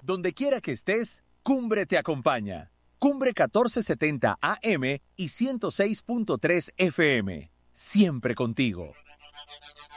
Donde quiera que estés, Cumbre te acompaña. Cumbre 1470 AM y 106.3 FM. Siempre contigo.